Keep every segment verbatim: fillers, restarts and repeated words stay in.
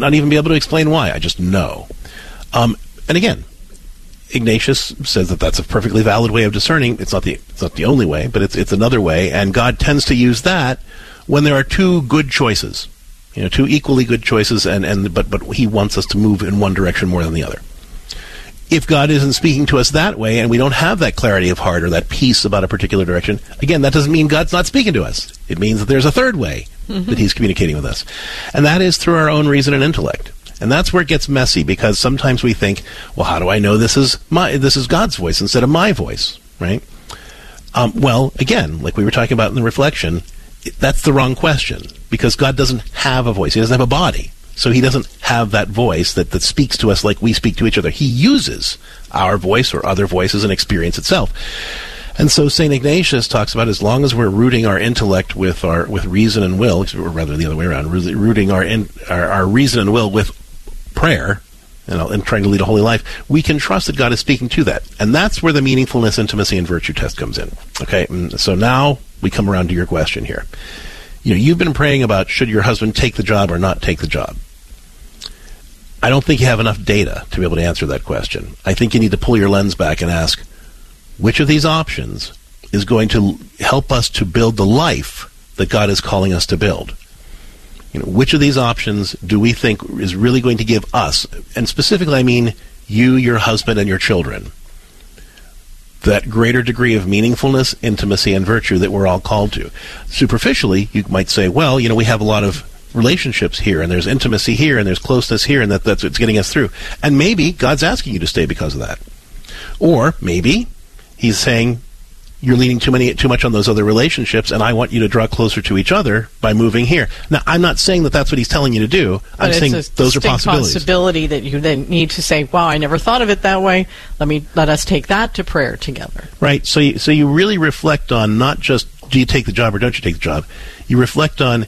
not even be able to explain why. I just know. Um, and again, Ignatius says that that's a perfectly valid way of discerning. It's not the it's not the only way, but it's it's another way. And God tends to use that when there are two good choices, you know, two equally good choices, and, and but but He wants us to move in one direction more than the other. If God isn't speaking to us that way, and we don't have that clarity of heart or that peace about a particular direction, again, that doesn't mean God's not speaking to us. It means that there's a third way mm-hmm. that He's communicating with us, and that is through our own reason and intellect. And that's where it gets messy, because sometimes we think, well, how do I know this is my this is God's voice instead of my voice, right? Um, well, again, like we were talking about in the reflection, that's the wrong question, because God doesn't have a voice. He doesn't have a body. So He doesn't have that voice that, that speaks to us like we speak to each other. He uses our voice or other voices and experience itself. And so Saint Ignatius talks about, as long as we're rooting our intellect with our with reason and will, or rather the other way around, rooting our in, our, our reason and will with prayer, you know, and trying to lead a holy life, we can trust that God is speaking to that. And that's where the meaningfulness, intimacy, and virtue test comes in. Okay, and so now we come around to your question here. You know, you've been praying about, should your husband take the job or not take the job? I don't think you have enough data to be able to answer that question. I think you need to pull your lens back and ask, which of these options is going to help us to build the life that God is calling us to build? You know, which of these options do we think is really going to give us, and specifically I mean you, your husband, and your children, that greater degree of meaningfulness, intimacy, and virtue that we're all called to? Superficially, you might say, well, you know, we have a lot of relationships here, and there's intimacy here, and there's closeness here, and that, that's what's getting us through. And maybe God's asking you to stay because of that. Or maybe He's saying, you're leaning too many, too much on those other relationships, and I want you to draw closer to each other by moving here. Now, I'm not saying that that's what He's telling you to do. But I'm saying it's a those are possibilities. Possibility that you then need to say, wow, I never thought of it that way. Let me let us take that to prayer together. Right. So you, so you really reflect on not just, do you take the job or don't you take the job? You reflect on,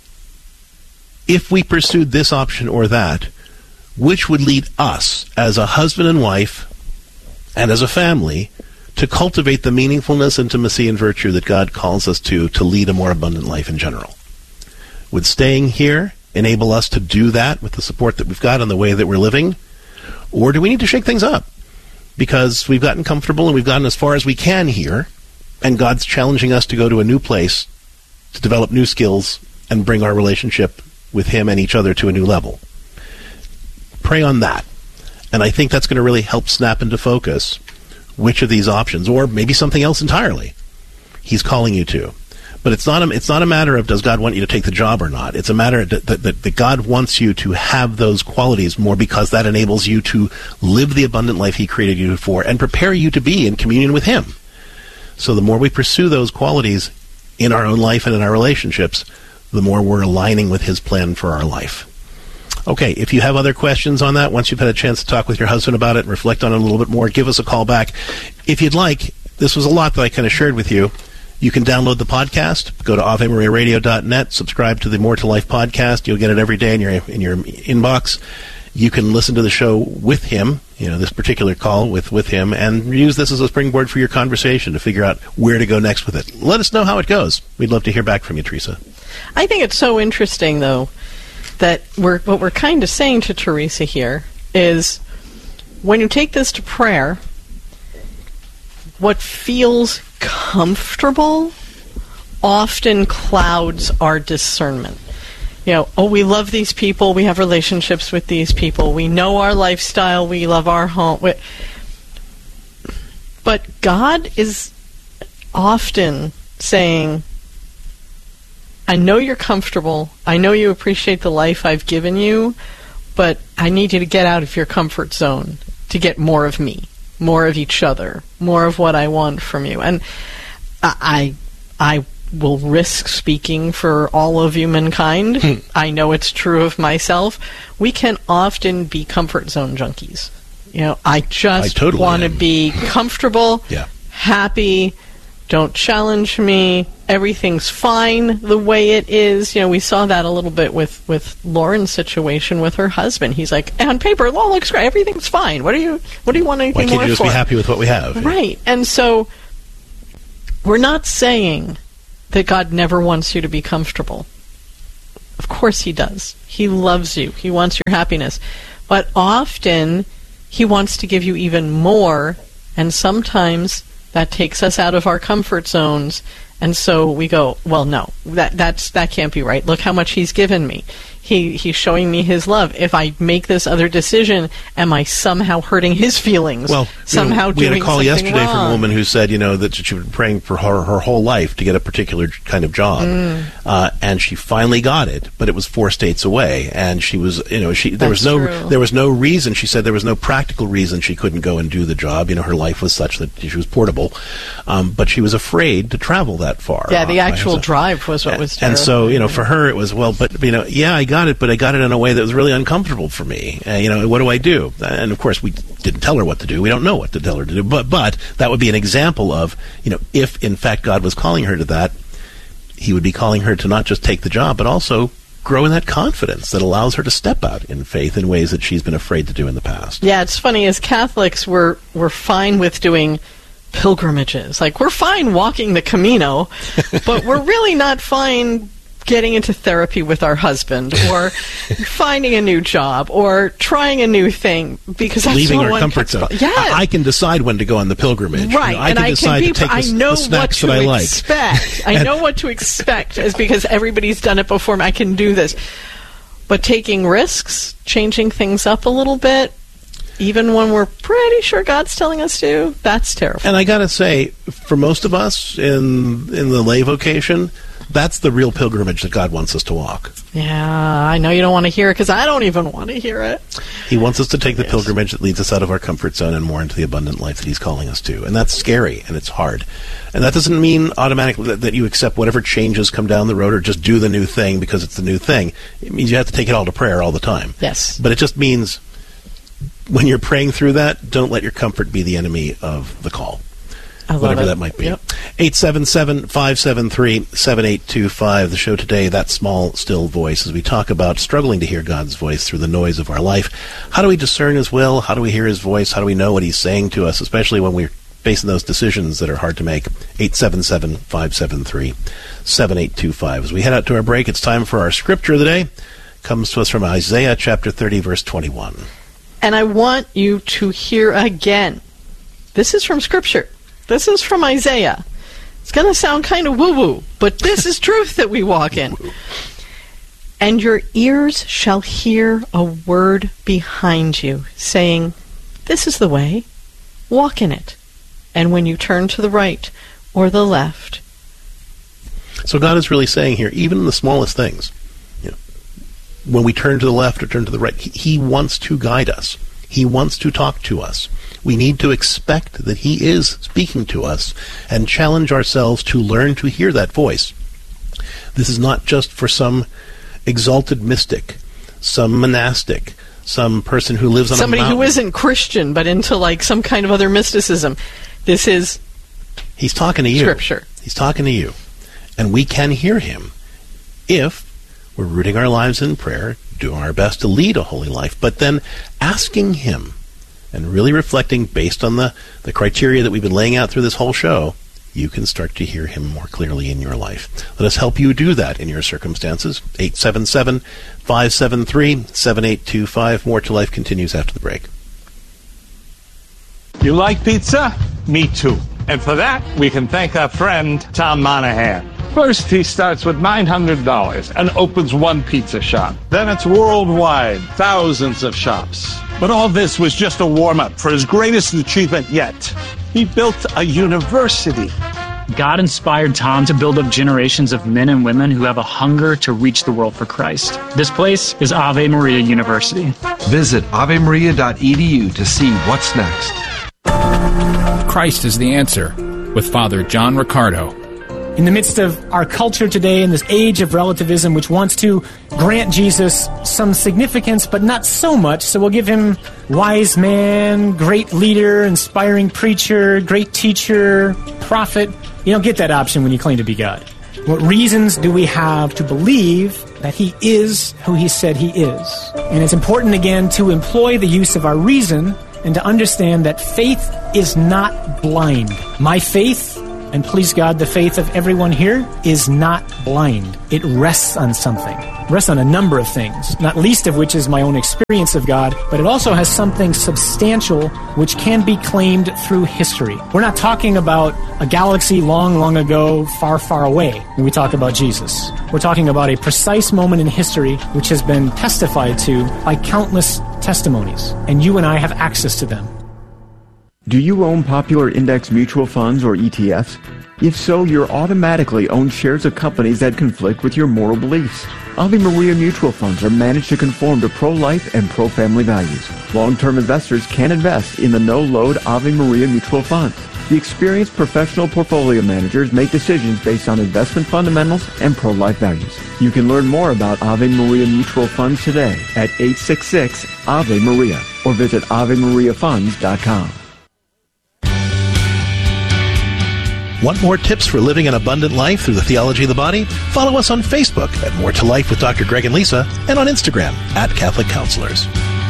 if we pursued this option or that, which would lead us as a husband and wife and as a family to cultivate the meaningfulness, intimacy, and virtue that God calls us to, to lead a more abundant life in general. Would staying here enable us to do that with the support that we've got and the way that we're living? Or do we need to shake things up? Because we've gotten comfortable and we've gotten as far as we can here, and God's challenging us to go to a new place, to develop new skills, and bring our relationship with Him and each other to a new level. Pray on that. And I think that's going to really help snap into focus which of these options, or maybe something else entirely, He's calling you to. But it's not a, it's not a matter of, does God want you to take the job or not? It's a matter that, that, that God wants you to have those qualities more, because that enables you to live the abundant life He created you for and prepare you to be in communion with Him. So the more we pursue those qualities in our own life and in our relationships, the more we're aligning with His plan for our life. Okay, if you have other questions on that, once you've had a chance to talk with your husband about it and reflect on it a little bit more, give us a call back. If you'd like, this was a lot that I kind of shared with you. You can download the podcast, go to ave maria radio dot net, subscribe to the More to Life podcast. You'll get it every day in your in your inbox. You can listen to the show with him, you know, this particular call with, with him, and use this as a springboard for your conversation to figure out where to go next with it. Let us know how it goes. We'd love to hear back from you, Teresa. I think it's so interesting, though, that we're what we're kind of saying to Teresa here is, when you take this to prayer, what feels comfortable often clouds our discernment. You know, oh, we love these people, we have relationships with these people, we know our lifestyle, we love our home. But God is often saying, I know you're comfortable, I know you appreciate the life I've given you, but I need you to get out of your comfort zone to get more of me, more of each other, more of what I want from you. And I I will risk speaking for all of humankind. Hmm. I know it's true of myself. We can often be comfort zone junkies. You know, I just totally want to be comfortable, yeah. happy, don't challenge me, everything's fine the way it is. You know, we saw that a little bit with, with Lauren's situation with her husband. He's like, on paper, it all looks great, everything's fine. What do you what do you want anything more for? Why can't you just for? be happy with what we have? Right. And so we're not saying that God never wants you to be comfortable. Of course he does. He loves you. He wants your happiness. But often he wants to give you even more, and sometimes that takes us out of our comfort zones. And so we go, well, no, that that's that can't be right. Look how much he's given me. He he's showing me his love. If I make this other decision, am I somehow hurting his feelings? Well, somehow you know, we doing had a call something yesterday wrong. from a woman who said, you know, that she'd been praying for her, her whole life to get a particular kind of job, Mm. uh, and she finally got it, but it was four states away, and she was, you know, she there That's was no true. there was no reason. She said there was no practical reason she couldn't go and do the job. You know, her life was such that she was portable, um, but she was afraid to travel that far. Yeah, the Uh, actual so- drive was what was and terrible. so, you know, for her it was, well, but, you know, yeah, I got it, but I got it in a way that was really uncomfortable for me. Uh, you know, what do I do? And, of course, we didn't tell her what to do. We don't know what to tell her to do. But, but that would be an example of, you know, if, in fact, God was calling her to that, he would be calling her to not just take the job, but also grow in that confidence that allows her to step out in faith in ways that she's been afraid to do in the past. Yeah, it's funny, as Catholics, we're we're fine with doing pilgrimages. Like, we're fine walking the Camino, but we're really not fine getting into therapy with our husband, or finding a new job, or trying a new thing, because that's Leaving what our one comfort gets zone. by- Yes. I, I can decide when to go on the pilgrimage. Right, You know, I and can I decide can be. to take the, I s- know the snacks what that to I like. expect. I And- know what to expect, is because everybody's done it before me. I can do this. But taking risks, changing things up a little bit, even when we're pretty sure God's telling us to, that's terrifying. And I got to say, for most of us in in the lay vocation, that's the real pilgrimage that God wants us to walk. Yeah, I know you don't want to hear it, because I don't even want to hear it. He wants us to take the Yes. pilgrimage that leads us out of our comfort zone and more into the abundant life that he's calling us to. And that's scary, and it's hard. And that doesn't mean automatically that, that you accept whatever changes come down the road or just do the new thing because it's the new thing. It means you have to take it all to prayer all the time. Yes. But it just means when you're praying through that, don't let your comfort be the enemy of the call. I love Whatever it. that might be. Yep. eight seven seven, five seven three, seven eight two five. The show today, That Small, Still Voice, as we talk about struggling to hear God's voice through the noise of our life. How do we discern his will? How do we hear his voice? How do we know what he's saying to us, especially when we're facing those decisions that are hard to make? eight seven seven, five seven three, seven eight two five. As we head out to our break, it's time for our scripture of the day. It comes to us from Isaiah chapter thirty, verse twenty-one. And I want you to hear again. This is from Scripture. This is from Isaiah. It's going to sound kind of woo-woo, but this is truth that we walk in. And your ears shall hear a word behind you, saying, this is the way, walk in it. And when you turn to the right or the left. So God is really saying here, even in the smallest things, you know, when we turn to the left or turn to the right, he, he wants to guide us. He wants to talk to us. We need to expect that he is speaking to us and challenge ourselves to learn to hear that voice. This is not just for some exalted mystic, some monastic, some person who lives on Somebody a mountain. who isn't Christian, but into like some kind of other mysticism. This is He's talking to you. Scripture. He's talking to you. And we can hear him if we're rooting our lives in prayer, doing our best to lead a holy life, but then asking him and really reflecting based on the, the criteria that we've been laying out through this whole show, you can start to hear him more clearly in your life. Let us help you do that in your circumstances. eight seven seven, five seven three, seven eight two five. More to Life continues after the break. You like pizza? Me too. And for that, we can thank our friend, Tom Monahan. First, he starts with nine hundred dollars and opens one pizza shop. Then it's worldwide, thousands of shops. But all this was just a warm-up for his greatest achievement yet. He built a university. God inspired Tom to build up generations of men and women who have a hunger to reach the world for Christ. This place is Ave Maria University. Visit ave maria dot e d u to see what's next. Christ is the answer, with Father John Riccardo. In the midst of our culture today, in this age of relativism, which wants to grant Jesus some significance, but not so much, so we'll give him wise man, great leader, inspiring preacher, great teacher, prophet. You don't get that option when you claim to be God. What reasons do we have to believe that he is who he said he is? And it's important, again, to employ the use of our reason and to understand that faith is not blind. My faith And please God, the faith of everyone here is not blind. It rests on something. It rests on a number of things, not least of which is my own experience of God, but it also has something substantial which can be claimed through history. We're not talking about a galaxy long, long ago, far, far away when we talk about Jesus. We're talking about a precise moment in history which has been testified to by countless testimonies, and you and I have access to them. Do you own popular index mutual funds or E T Fs? If so, you're automatically own shares of companies that conflict with your moral beliefs. Ave Maria mutual funds are managed to conform to pro-life and pro-family values. Long-term investors can invest in the no-load Ave Maria mutual funds. The experienced professional portfolio managers make decisions based on investment fundamentals and pro-life values. You can learn more about Ave Maria mutual funds today at eight six six Ave Maria or visit ave maria funds dot com. Want more tips for living an abundant life through the theology of the body? Follow us on Facebook at More to Life with Doctor Greg and Lisa, and on Instagram at Catholic Counselors.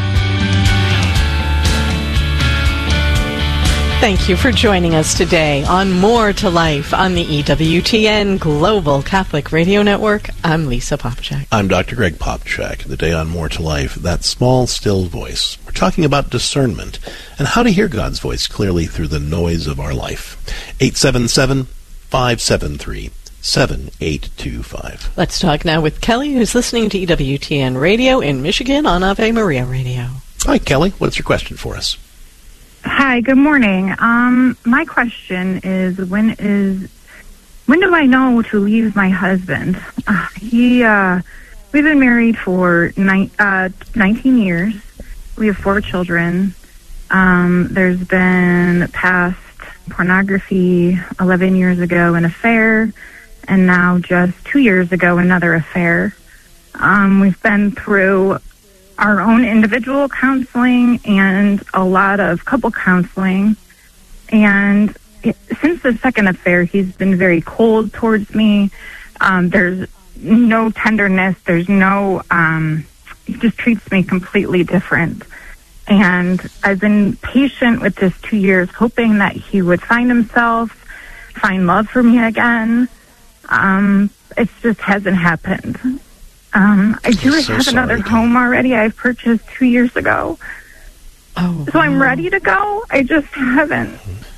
Thank you for joining us today on More to Life on the E W T N Global Catholic Radio Network. I'm Lisa Popchak. I'm Doctor Greg Popchak. Today on More to Life, that small, still voice. We're talking about discernment and how to hear God's voice clearly through the noise of our life. eight seven seven, five seven three, seven eight two five. Let's talk now with Kelly, who's listening to E W T N Radio in Michigan on Ave Maria Radio. Hi, Kelly. What's your question for us? Hi, good morning. Um, my question is, when is when do I know to leave my husband? Uh, he, uh, we've been married for ni- uh, nineteen years. We have four children. Um, there's been past pornography eleven years ago, an affair, and now just two years ago, another affair. Um, we've been through our own individual counseling and a lot of couple counseling. And it, since the second affair, he's been very cold towards me. Um, there's no tenderness. There's no, um, he just treats me completely different. And I've been patient with this two years, hoping that he would find himself, find love for me again. Um, it just hasn't happened. Um, I do so have sorry, another Kelly. home already. I've purchased two years ago. Oh, so I'm ready to go. I just haven't.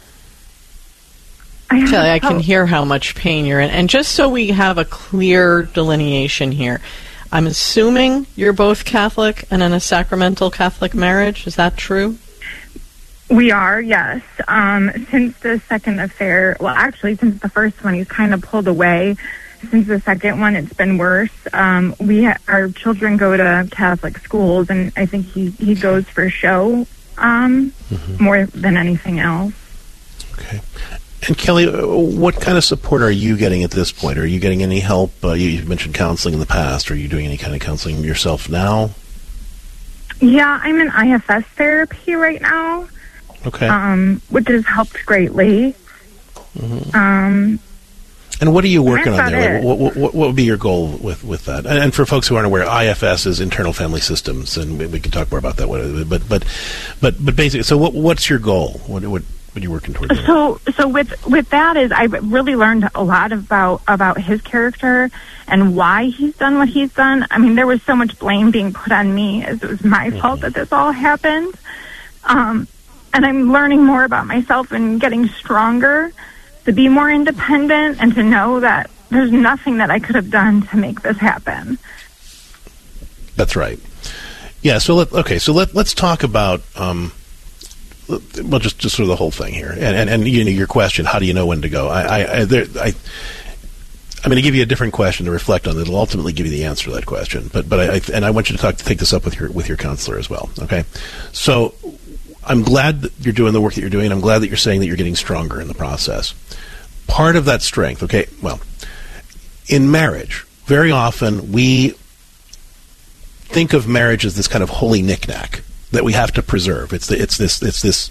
I haven't Kelly, I can felt- hear how much pain you're in. And just so we have a clear delineation here, I'm assuming you're both Catholic and in a sacramental Catholic marriage. Is that true? We are, yes. Um, since the second affair, well, actually, since the first one, he's kind of pulled away. Since the second one, it's been worse. Um, we ha- our children go to Catholic schools, and I think he, he goes for show um, Mm-hmm. more than anything else. Okay. And Kelly, uh, what kind of support are you getting at this point? Are you getting any help? Uh, you, you mentioned counseling in the past. Are you doing any kind of counseling yourself now? Yeah, I'm in I F S therapy right now, Okay. um, which has helped greatly. Mm-hmm. Um, And what are you working on That's there? about What, what, what, what would be your goal with, with that? And, and for folks who aren't aware, I F S is Internal Family Systems, and we, we can talk more about that. But but but but basically, so what, what's your goal? What what what are you working toward? There? So, so with with that is I've really learned a lot about about his character and why he's done what he's done. I mean, there was so much blame being put on me as it was my mm-hmm. fault that this all happened. Um, and I'm learning more about myself and getting stronger to be more independent and to know that there's nothing that I could have done to make this happen. That's right. Yeah. So let okay. So let let's talk about. Um, well, just, just sort of the whole thing here, and, and and you know your question: how do you know when to go? I I I, there, I I'm going to give you a different question to reflect on. That'll ultimately give you the answer to that question. But but I, I and I want you to talk to take this up with your with your counselor as well. Okay, so I'm glad that you're doing the work that you're doing. I'm glad that you're saying that you're getting stronger in the process. Part of that strength, okay, well, in marriage, very often we think of marriage as this kind of holy knickknack that we have to preserve. It's the, it's this it's this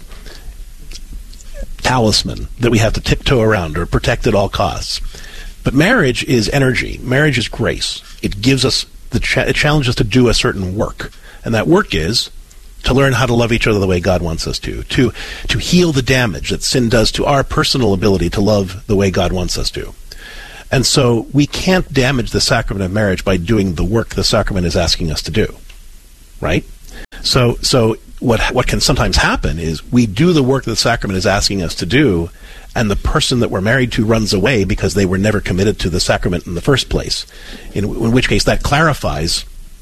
talisman that we have to tiptoe around or protect at all costs. But marriage is energy. Marriage is grace. It gives us the cha- it challenges us to do a certain work, and that work is to learn how to love each other the way God wants us to, to, to heal the damage that sin does to our personal ability to love the way God wants us to. And so we can't damage the sacrament of marriage by doing the work the sacrament is asking us to do, right? So, so what what can sometimes happen is we do the work the sacrament is asking us to do, and the person that we're married to runs away because they were never committed to the sacrament in the first place. In, in which case, that clarifies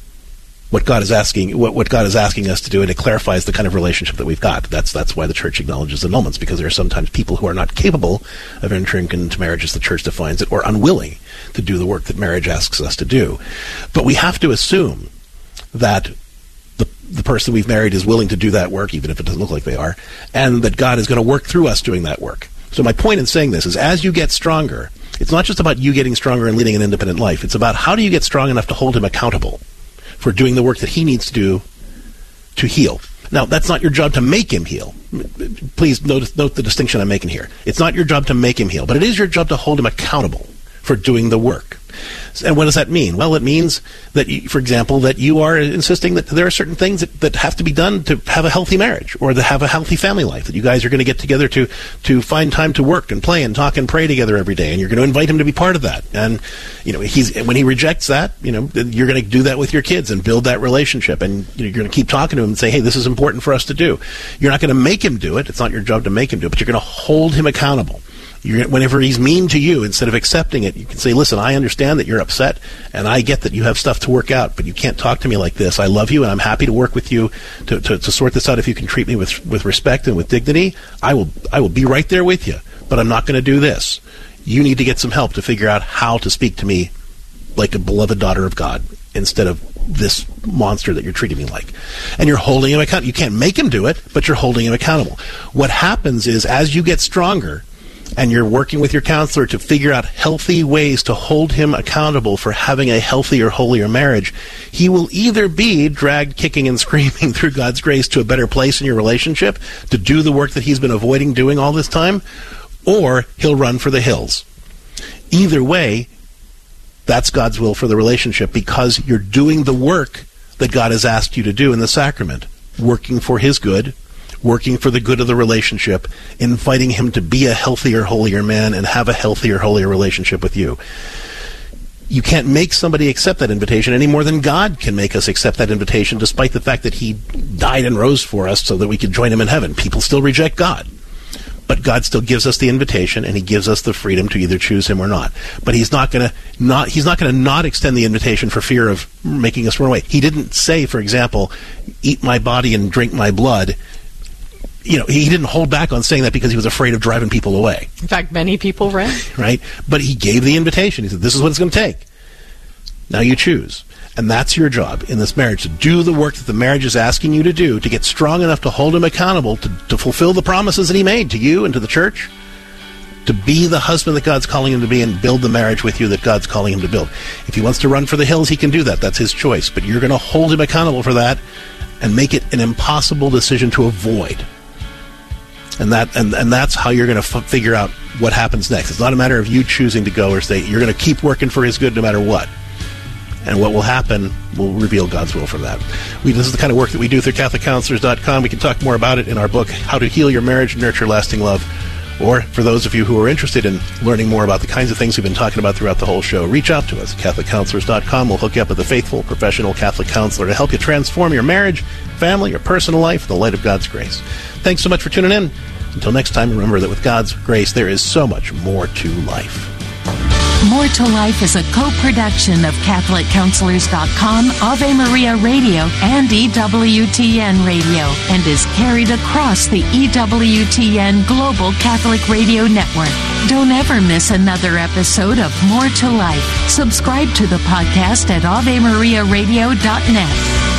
what God is asking, what, what God is asking us to do, and it clarifies the kind of relationship that we've got. That's that's why the church acknowledges annulments, because there are sometimes people who are not capable of entering into marriage as the church defines it, or unwilling to do the work that marriage asks us to do. But we have to assume that the the person we've married is willing to do that work, even if it doesn't look like they are, and that God is going to work through us doing that work. So my point in saying this is, as you get stronger, it's not just about you getting stronger and leading an independent life. It's about how do you get strong enough to hold him accountable for doing the work that he needs to do to heal. Now, that's not your job to make him heal. Please notice, note the distinction I'm making here. It's not your job to make him heal, but it is your job to hold him accountable for doing the work. And what does that mean? Well, it means that, you, for example, that you are insisting that there are certain things that, that have to be done to have a healthy marriage or to have a healthy family life, that you guys are going to get together to, to find time to work and play and talk and pray together every day, and you're going to invite him to be part of that. And, you know, he's, when he rejects that, you know, you're going to do that with your kids and build that relationship, and you're going to keep talking to him and say, hey, this is important for us to do. You're not going to make him do it. It's not your job to make him do it, but you're going to hold him accountable. You're, whenever he's mean to you, instead of accepting it, you can say, listen, I understand that you're upset, and I get that you have stuff to work out, but you can't talk to me like this. I love you, and I'm happy to work with you to, to, to sort this out. If you can treat me with with respect and with dignity, I will I will be right there with you, but I'm not going to do this. You need to get some help to figure out how to speak to me like a beloved daughter of God instead of this monster that you're treating me like. And you're holding him accountable. You can't make him do it, but you're holding him accountable. What happens is, as you get stronger, and you're working with your counselor to figure out healthy ways to hold him accountable for having a healthier, holier marriage, he will either be dragged kicking and screaming through God's grace to a better place in your relationship to do the work that he's been avoiding doing all this time, or he'll run for the hills. Either way, that's God's will for the relationship, because you're doing the work that God has asked you to do in the sacrament, working for his good, working for the good of the relationship, inviting him to be a healthier, holier man and have a healthier, holier relationship with you. You can't make somebody accept that invitation any more than God can make us accept that invitation, despite the fact that he died and rose for us so that we could join him in heaven. People still reject God. But God still gives us the invitation, and he gives us the freedom to either choose him or not. But he's not going to not he's not going to not extend the invitation for fear of making us run away. He didn't say, for example, eat my body and drink my blood. You know, he didn't hold back on saying that because he was afraid of driving people away. In fact, many people ran. Right? But he gave the invitation. He said, this is what it's going to take. Now you choose. And that's your job in this marriage, to do the work that the marriage is asking you to do, to get strong enough to hold him accountable, to, to fulfill the promises that he made to you and to the church, to be the husband that God's calling him to be and build the marriage with you that God's calling him to build. If he wants to run for the hills, he can do that. That's his choice. But you're going to hold him accountable for that and make it an impossible decision to avoid. And that and, and that's how you're going to f- figure out what happens next. It's not a matter of you choosing to go or stay. You're going to keep working for his good no matter what. And what will happen will reveal God's will for that. We, this is the kind of work that we do through Catholic Counselors dot com. We can talk more about it in our book, How to Heal Your Marriage and Nurture Lasting Love. Or for those of you who are interested in learning more about the kinds of things we've been talking about throughout the whole show, reach out to us at Catholic Counselors dot com. We'll hook you up with a faithful, professional Catholic counselor to help you transform your marriage, family, your personal life in the light of God's grace. Thanks so much for tuning in. Until next time, remember that with God's grace, there is so much more to life. More to Life is a co-production of Catholic Counselors dot com, Ave Maria Radio, and E W T N Radio, and is carried across the E W T N Global Catholic Radio Network. Don't ever miss another episode of More to Life. Subscribe to the podcast at Ave Maria Radio dot net.